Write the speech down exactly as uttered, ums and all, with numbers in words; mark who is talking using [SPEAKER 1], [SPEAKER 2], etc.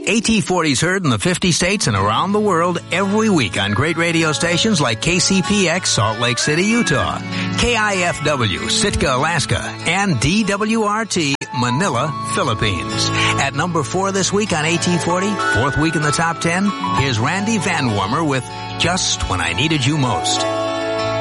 [SPEAKER 1] A T forty is heard in the fifty states and around the world every week on great radio stations like K C P X, Salt Lake City, Utah, K I F W, Sitka, Alaska, and D W R T, Manila, Philippines. At number four this week on A T forty, fourth week in the top ten, here's Randy Van Warmer with Just When I Needed You Most.